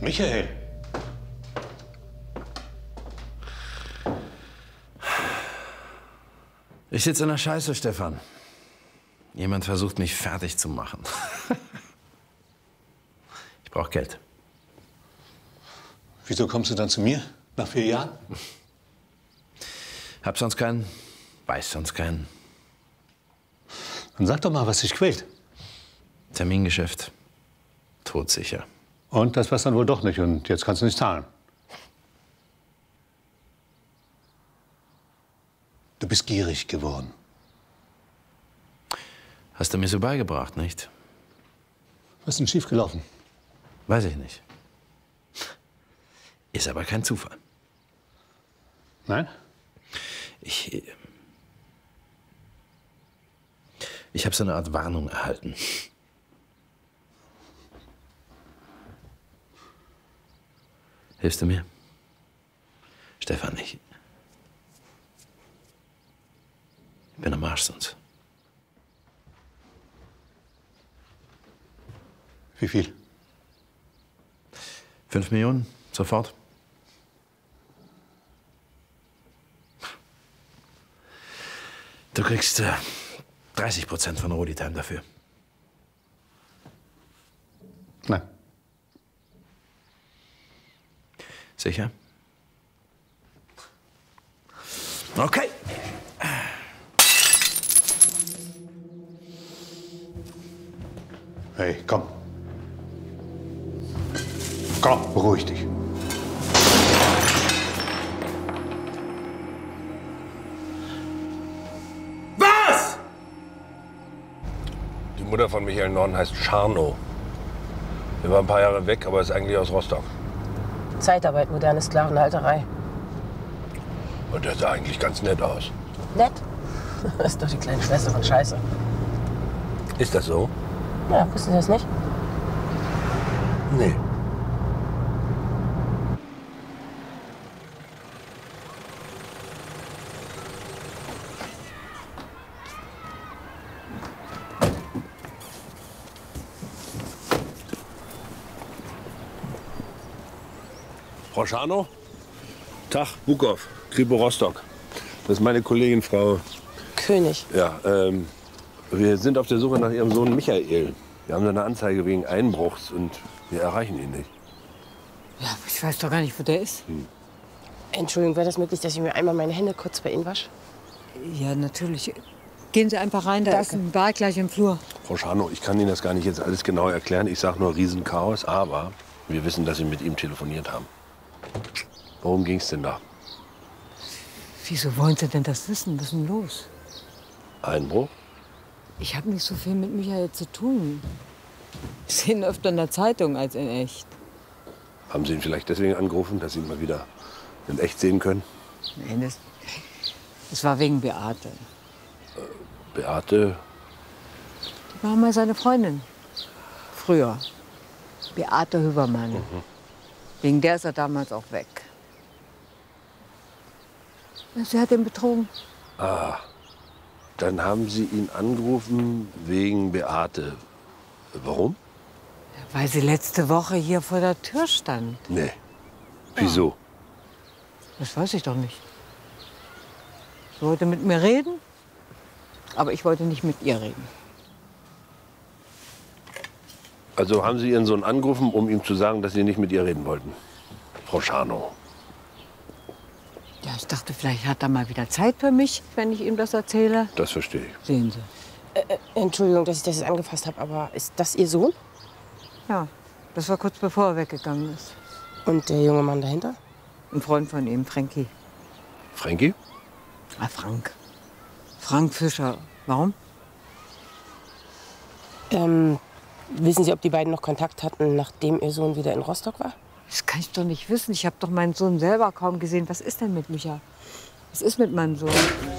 Michael. Ich sitze in der Scheiße, Stefan. Jemand versucht, mich fertig zu machen. Ich brauche Geld. Wieso kommst du dann zu mir? Nach 4 Jahren? Hab sonst keinen, weiß sonst keinen. Dann sag doch mal, was dich quält. Termingeschäft. Todsicher. Und das war's dann wohl doch nicht und jetzt kannst du nicht zahlen. Du bist gierig geworden. Hast du mir so beigebracht, nicht? Was ist denn schiefgelaufen? Weiß ich nicht. Ist aber kein Zufall. Nein? Ich habe so eine Art Warnung erhalten. Hilfst du mir? Stefan, ich bin am Arsch sonst. Wie viel? 5 Millionen, sofort. Du kriegst 30% von Rodi-Time dafür. Nein. Sicher? Okay. Hey, komm. Komm, beruhig dich. Was? Die Mutter von Michael Norden heißt Scharnow. Er war ein paar Jahre weg, aber ist eigentlich aus Rostock. Zeitarbeit, moderne Sklavenhalterei. Und der sah eigentlich ganz nett aus. Nett? Das ist doch die kleine Schwester von Scheiße. Ist das so? Ja, wussten Sie das nicht? Nee. Frau Scharnow? Tag, Bukow, Kripo Rostock. Das ist meine Kollegin, Frau... König. Ja, wir sind auf der Suche nach Ihrem Sohn Michael. Wir haben eine Anzeige wegen Einbruchs und wir erreichen ihn nicht. Ja, ich weiß doch gar nicht, wo der ist. Entschuldigung, wäre das möglich, dass ich mir einmal meine Hände kurz bei Ihnen wasche? Ja, natürlich. Gehen Sie einfach rein, da ist ein Bad gleich im Flur. Frau Scharnow, ich kann Ihnen das gar nicht jetzt alles genau erklären. Ich sage nur Riesenchaos, aber wir wissen, dass Sie mit ihm telefoniert haben. Worum ging's denn da? Wieso wollen Sie denn das wissen? Was ist denn los? Einbruch? Ich habe nicht so viel mit Michael zu tun. Ich sehe ihn öfter in der Zeitung als in echt. Haben Sie ihn vielleicht deswegen angerufen, dass Sie ihn mal wieder in echt sehen können? Nein, das war wegen Beate. Beate? Die war mal seine Freundin. Früher. Beate Hübermann. Wegen der ist er damals auch weg. Sie hat ihn betrogen. Ah, dann haben Sie ihn angerufen wegen Beate. Warum? Weil sie letzte Woche hier vor der Tür stand. Nee. Wieso? Das weiß ich doch nicht. Sie wollte mit mir reden, aber ich wollte nicht mit ihr reden. Also haben Sie Ihren Sohn angerufen, um ihm zu sagen, dass Sie nicht mit ihr reden wollten? Frau Scharnow. Ja, ich dachte, vielleicht hat er mal wieder Zeit für mich, wenn ich ihm das erzähle. Das verstehe ich. Sehen Sie. Entschuldigung, dass ich das jetzt angefasst habe, aber ist das Ihr Sohn? Ja, das war kurz bevor er weggegangen ist. Und der junge Mann dahinter? Ein Freund von ihm, Frankie. Frankie? Ah, Frank. Frank Fischer. Warum? Wissen Sie, ob die beiden noch Kontakt hatten, nachdem Ihr Sohn wieder in Rostock war? Das kann ich doch nicht wissen. Ich habe doch meinen Sohn selber kaum gesehen. Was ist denn mit Micha? Was ist mit meinem Sohn?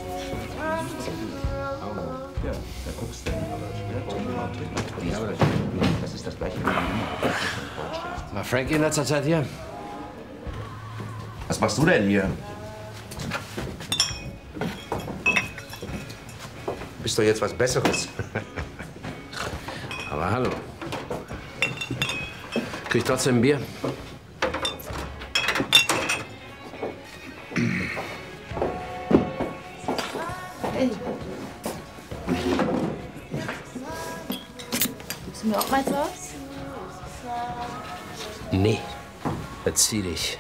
War Frankie in letzter Zeit hier? Was machst du denn hier? Bist doch jetzt was Besseres. Aber hallo. Krieg ich trotzdem ein Bier? Meinst du was? Nee. Verzieh dich.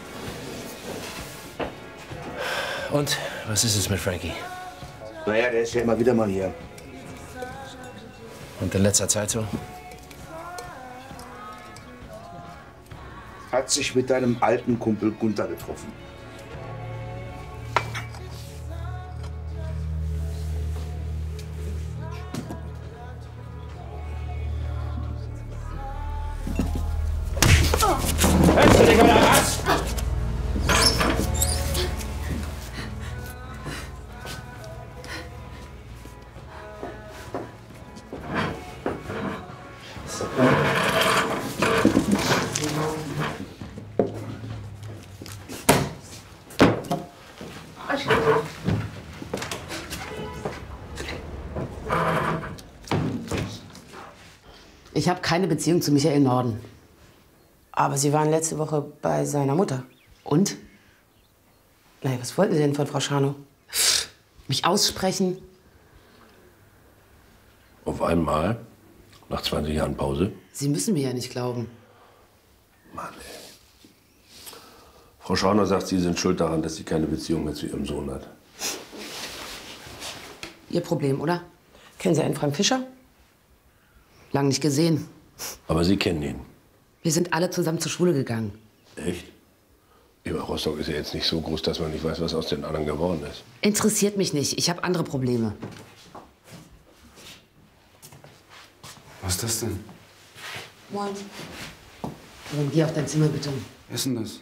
Und, was ist es mit Frankie? Naja, der ist ja immer wieder mal hier. Und in letzter Zeit so? Hat sich mit deinem alten Kumpel Gunther getroffen. Hältst du dich oder was? Ich habe keine Beziehung zu Michael Norden. Aber Sie waren letzte Woche bei seiner Mutter. Und? Naja, was wollten Sie denn von Frau Scharnow? Mich aussprechen? Auf einmal, nach 20 Jahren Pause. Sie müssen mir ja nicht glauben. Mann, ey. Frau Scharnow sagt, Sie sind schuld daran, dass sie keine Beziehung mehr zu ihrem Sohn hat. Ihr Problem, oder? Kennen Sie einen Frank Fischer? Lang nicht gesehen. Aber Sie kennen ihn. Wir sind alle zusammen zur Schule gegangen. Echt? Über Rostock ist ja jetzt nicht so groß, dass man nicht weiß, was aus den anderen geworden ist. Interessiert mich nicht. Ich habe andere Probleme. Was ist das denn? Moin. Jon, geh auf dein Zimmer, bitte. Wer ist denn das?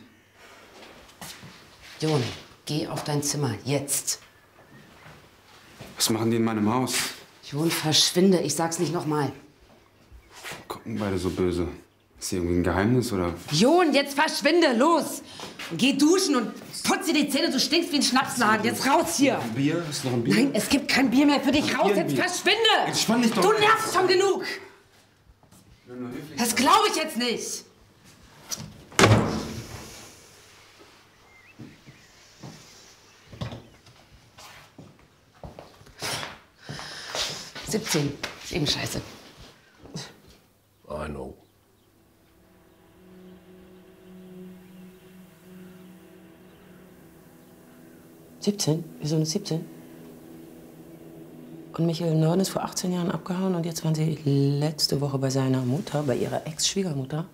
Jon, geh auf dein Zimmer. Jetzt. Was machen die in meinem Haus? Jon, verschwinde. Ich sag's nicht nochmal. Gucken beide so böse. Ist hier irgendwie ein Geheimnis, oder? Jon, jetzt verschwinde. Los. Geh duschen und putz dir die Zähne. Du stinkst wie ein Schnapsladen. Jetzt raus hier. Ein Bier? Ist noch ein Bier? Nein, es gibt kein Bier mehr für dich. Raus, Bier, jetzt Bier. verschwinde. Jetzt spann dich doch. Du nervst schon genug. Das glaube ich jetzt nicht. »17. Ist eben scheiße. I know. »17? Wieso nur 17? Und Michael Norden ist vor 18 Jahren abgehauen und jetzt waren Sie letzte Woche bei seiner Mutter, bei Ihrer Ex-Schwiegermutter.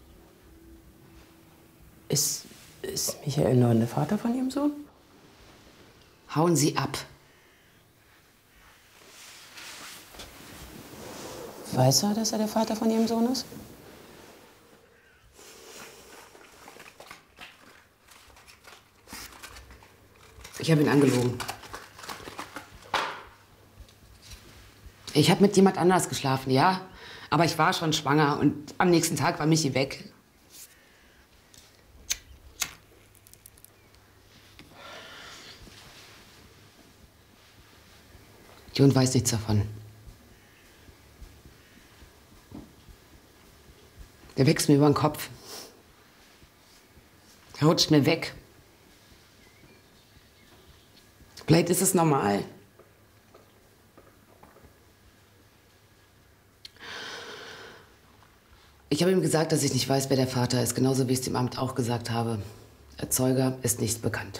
Ist Michael Norden der Vater von Ihrem Sohn? Hauen Sie ab. Weiß er, dass er der Vater von Ihrem Sohn ist? Ich habe ihn angelogen. Ich habe mit jemand anders geschlafen, ja. Aber ich war schon schwanger und am nächsten Tag war Michi weg. Jon weiß nichts davon. Der wächst mir über den Kopf. Er rutscht mir weg. Vielleicht ist es normal. Ich habe ihm gesagt, dass ich nicht weiß, wer der Vater ist. Genauso wie ich es dem Amt auch gesagt habe. Erzeuger ist nicht bekannt.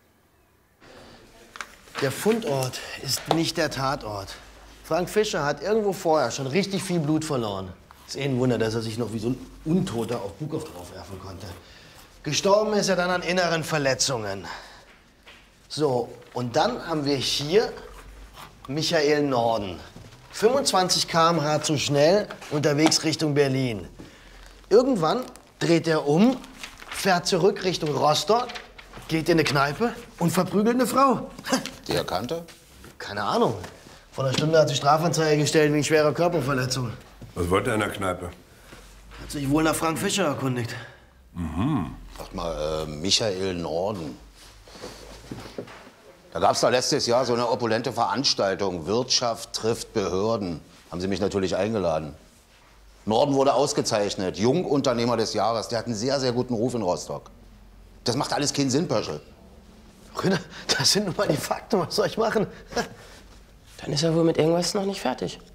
Der Fundort ist nicht der Tatort. Frank Fischer hat irgendwo vorher schon richtig viel Blut verloren. Ist eh ein Wunder, dass er sich noch wie so ein Untoter auf Bukow draufwerfen konnte. Gestorben ist er dann an inneren Verletzungen. So, und dann haben wir hier Michael Norden. 25 km/h zu schnell, unterwegs Richtung Berlin. Irgendwann dreht er um, fährt zurück Richtung Rostock, geht in eine Kneipe und verprügelt eine Frau. Die er kannte? Keine Ahnung. Vor einer Stunde hat sie Strafanzeige gestellt wegen schwerer Körperverletzung. Was wollte er in der Kneipe? Hat sich wohl nach Frank Fischer erkundigt. Mhm. Sag mal, Michael Norden. Da gab's da letztes Jahr so eine opulente Veranstaltung. Wirtschaft trifft Behörden. Haben Sie mich natürlich eingeladen. Norden wurde ausgezeichnet. Jungunternehmer des Jahres. Der hat einen sehr, sehr guten Ruf in Rostock. Das macht alles keinen Sinn, Pöschel. Rüder, das sind nun mal die Fakten. Was soll ich machen? Dann ist er wohl mit irgendwas noch nicht fertig.